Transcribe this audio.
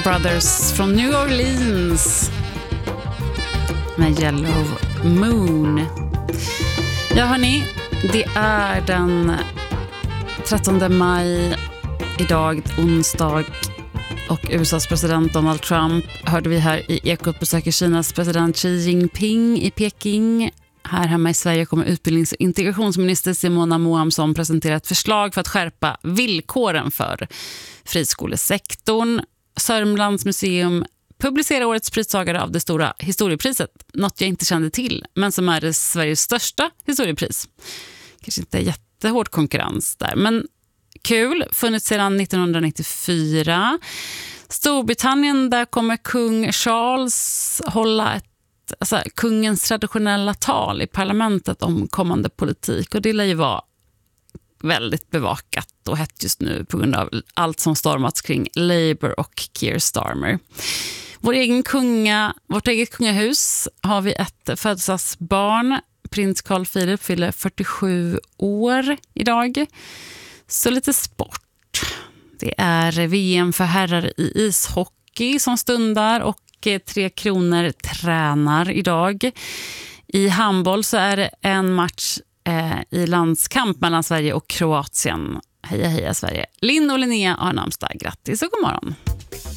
Brothers från New Orleans med Yellow Moon. Ja hörni, det är den 13 maj idag, onsdag, och USAs president Donald Trump hörde vi här i Ekot besöker Kinas president Xi Jinping i Peking. Här hemma i Sverige kommer utbildnings- och integrationsminister Simona Moamsson presentera ett förslag för att skärpa villkoren för friskolesektorn. Sörmlands museum publicerar årets pristagare av det stora historiepriset, något jag inte kände till, men som är det Sveriges största historiepris. Kanske inte jättehård konkurrens där, men kul. Funnits sedan 1994. Storbritannien, där kommer kung Charles hålla kungens traditionella tal i parlamentet om kommande politik, och det lär ju vara väldigt bevakat och hett just nu på grund av allt som stormats kring Labour och Keir Starmer. Vårt eget kungahus har vi ett födelsedagsbarn. Prins Carl Philip fyller 47 år idag. Så lite sport. Det är VM för herrar i ishockey som stundar och Tre Kronor tränar idag. I handboll så är det en match i landskamp mellan Sverige och Kroatien. Heja heja Sverige. Linn och Linnea har namnsdag. Grattis och god morgon.